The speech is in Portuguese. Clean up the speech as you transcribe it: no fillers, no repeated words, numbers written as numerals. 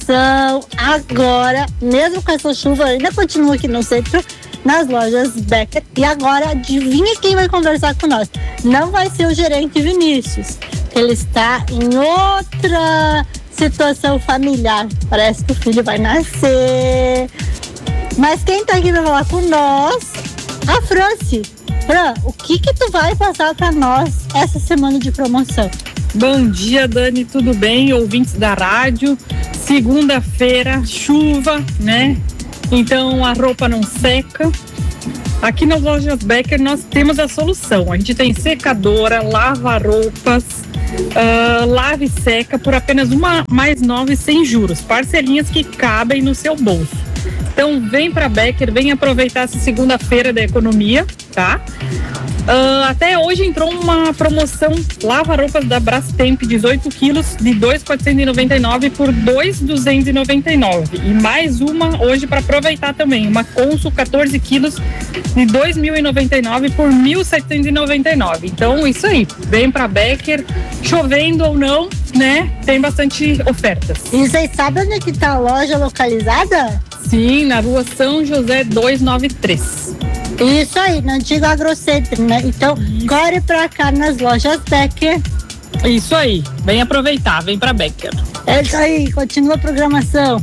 promoção agora, mesmo com essa chuva, ainda continua aqui no centro, nas lojas Becker. E agora, adivinha quem vai conversar com nós? Não vai ser o gerente Vinícius, ele está em outra situação familiar. Parece que o filho vai nascer. Mas quem está aqui para falar com nós? A Franci. Fran, o que tu vai passar para nós essa semana de promoção? Bom dia, Dani, tudo bem? Ouvintes da rádio. Segunda-feira, chuva, né? Então a roupa não seca. Aqui nas lojas Becker nós temos a solução. A gente tem secadora, lava-roupas, lave e seca por apenas R$1,9 e sem juros. Parcelinhas que cabem no seu bolso. Então vem pra Becker, vem aproveitar essa segunda-feira da economia, tá? Até hoje entrou uma promoção lava-roupas da Brastemp, 18 quilos de R$2,499 por R$2,299. E mais uma hoje para aproveitar também, uma Consul 14 quilos de R$2.099 por R$1.799. Então isso aí, vem pra Becker, chovendo ou não, né? Tem bastante ofertas. E vocês sabem onde é que tá a loja localizada? Sim, na rua São José 293. Isso aí, no antigo Agrocentro, né? Então, corre pra cá nas lojas Becker. Isso aí, vem aproveitar, vem pra Becker. É isso aí, continua a programação.